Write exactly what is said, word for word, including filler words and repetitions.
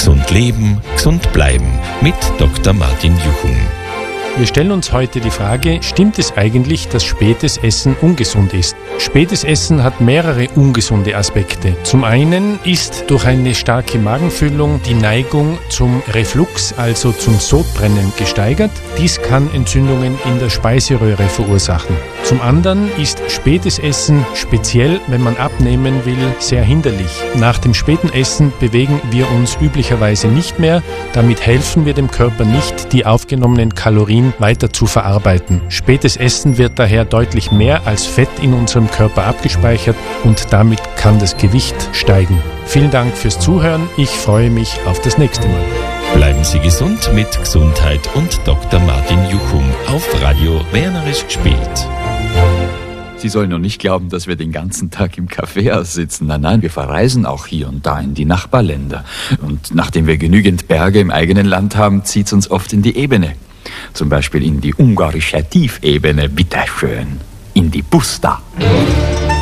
Gesund leben, gesund bleiben mit Doktor Martin Juchum. Wir stellen uns heute die Frage, stimmt es eigentlich, dass spätes Essen ungesund ist? Spätes Essen hat mehrere ungesunde Aspekte. Zum einen ist durch eine starke Magenfüllung die Neigung zum Reflux, also zum Sodbrennen, gesteigert. Dies kann Entzündungen in der Speiseröhre verursachen. Zum anderen ist spätes Essen, speziell wenn man abnehmen will, sehr hinderlich. Nach dem späten Essen bewegen wir uns üblicherweise nicht mehr. Damit helfen wir dem Körper nicht, die aufgenommenen Kalorien weiter zu verarbeiten. Spätes Essen wird daher deutlich mehr als Fett in unserem Körper abgespeichert und damit kann das Gewicht steigen. Vielen Dank fürs Zuhören. Ich freue mich auf das nächste Mal. Bleiben Sie gesund mit Gesundheit und Doktor Martin Juchum auf Radio Wernerisch gespielt. Sie sollen nur nicht glauben, dass wir den ganzen Tag im Café aussitzen. Nein, nein, wir verreisen auch hier und da in die Nachbarländer. Und nachdem wir genügend Berge im eigenen Land haben, zieht es uns oft in die Ebene. Zum Beispiel in die ungarische Tiefebene, bitteschön, in die Puszta.